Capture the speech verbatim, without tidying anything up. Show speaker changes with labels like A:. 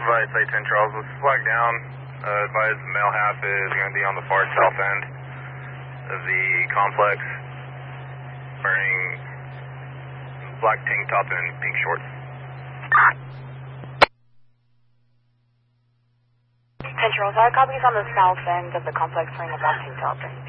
A: advise, say ten Charles, let's flag down. Uh, advise the male half is going to be on the far south end of the complex, wearing black tank top and pink shorts.
B: ten Charles, our copy is on the south end of the complex wearing a black tank top and